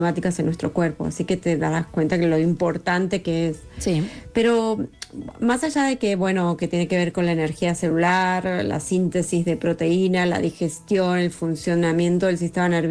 enzimáticas en nuestro cuerpo, así que te darás cuenta que lo importante que es. Sí. Pero más allá de que, bueno, que tiene que ver con la energía celular, la síntesis de proteína, la digestión, el funcionamiento del sistema nervioso,